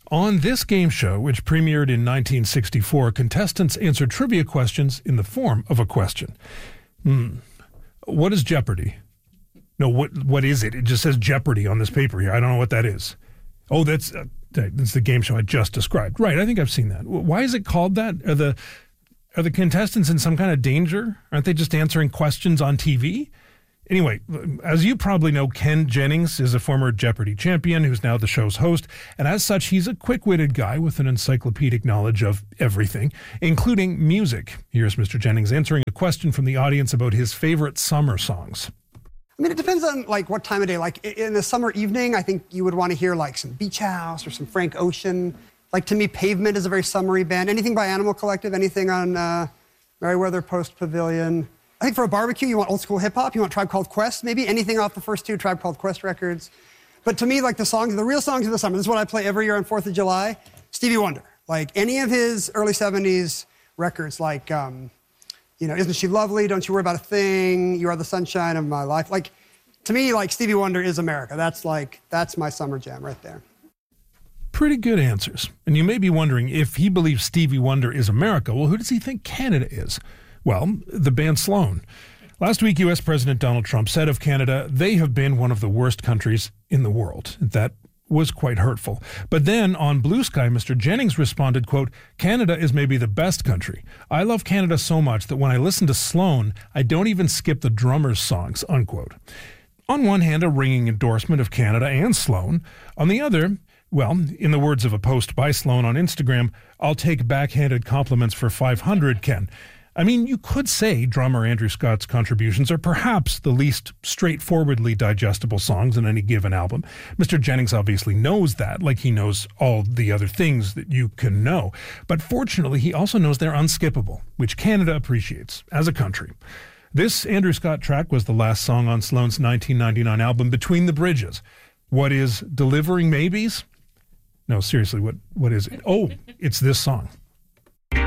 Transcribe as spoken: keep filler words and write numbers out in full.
On this game show, which premiered in nineteen sixty-four, contestants answered trivia questions in the form of a question. Hmm. What is Jeopardy? No, what what is it? It just says Jeopardy on this paper here. I don't know what that is. Oh, that's uh, that's the game show I just described. Right, I think I've seen that. Why is it called that? Are the are the contestants in some kind of danger? Aren't they just answering questions on T V? Anyway, as you probably know, Ken Jennings is a former Jeopardy champion who's now the show's host, and as such, he's a quick-witted guy with an encyclopedic knowledge of everything, including music. Here's Mister Jennings answering a question from the audience about his favorite summer songs. I mean, it depends on like what time of day. Like in the summer evening, I think you would want to hear like some Beach House or some Frank Ocean. Like to me, Pavement is a very summery band. Anything by Animal Collective, anything on uh, Merriweather Post Pavilion. I think for a barbecue, you want old school hip hop. You want Tribe Called Quest, maybe anything off the first two Tribe Called Quest records. But to me, like the songs, the real songs of the summer. This is what I play every year on Fourth of July. Stevie Wonder, like any of his early seventies records, like um, you know, Isn't She Lovely? Don't You Worry About a Thing. You Are the Sunshine of My Life. Like to me, like Stevie Wonder is America. That's like that's my summer jam right there. Pretty good answers. And you may be wondering, if he believes Stevie Wonder is America, well, who does he think Canada is? Well, the band Sloan. Last week, U S President Donald Trump said of Canada, they have been one of the worst countries in the world. That was quite hurtful. But then on Blue Sky, Mister Jennings responded, quote, Canada is maybe the best country. I love Canada so much that when I listen to Sloan, I don't even skip the drummer's songs, unquote. On one hand, a ringing endorsement of Canada and Sloan. On the other, well, in the words of a post by Sloan on Instagram, I'll take backhanded compliments for five hundred, Ken. I mean, you could say drummer Andrew Scott's contributions are perhaps the least straightforwardly digestible songs in any given album. Mister Jennings obviously knows that, like he knows all the other things that you can know. But fortunately, he also knows they're unskippable, which Canada appreciates as a country. This Andrew Scott track was the last song on Sloan's nineteen ninety-nine album, Between the Bridges. What is Delivering Maybes? No, seriously, what what is it? Oh, it's this song.